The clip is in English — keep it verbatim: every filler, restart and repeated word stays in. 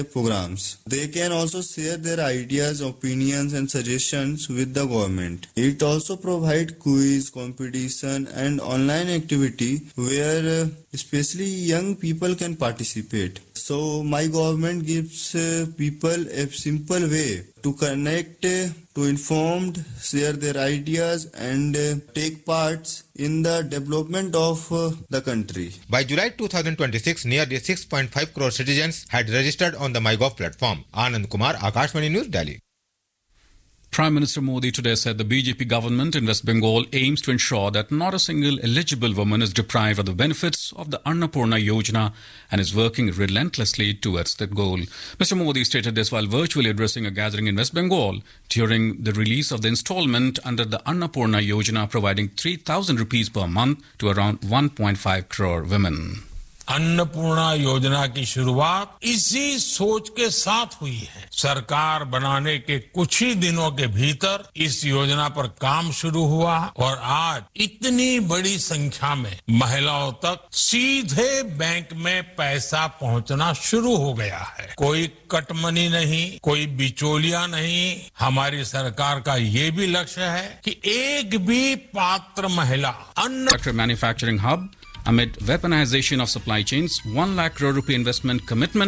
programs. They can also share their ideas, opinions and suggestions with the government. It also provides quiz, competition and online activity where uh, especially young people can participate. So my government gives uh, people a simple way to connect, uh, to informed, share their ideas and uh, take parts in the development of uh, the country. By July twenty twenty-six, nearly six point five crore citizens had registered on the MyGov platform. Anand Kumar, Akashvani News, Delhi. Prime Minister Modi today said the B J P government in West Bengal aims to ensure that not a single eligible woman is deprived of the benefits of the Annapurna Yojana and is working relentlessly towards that goal. Mister Modi stated this while virtually addressing a gathering in West Bengal during the release of the installment under the Annapurna Yojana, providing three thousand rupees per month to around one point five crore women. Annapurna योजना की शुरुआत इसी सोच के साथ हुई है। सरकार बनाने के कुछ ही दिनों के भीतर इस योजना पर काम शुरू हुआ और आज इतनी बड़ी संख्या में महिलाओं तक सीधे बैंक में पैसा पहुंचना शुरू हो गया है। कोई कटमनी नहीं, कोई बिचौलिया नहीं। हमारी सरकार का ये भी लक्ष्य है कि एक भी पात्र महिला अन्न manufacturing hub amid weaponization of supply chains, one lakh crore rupee investment commitment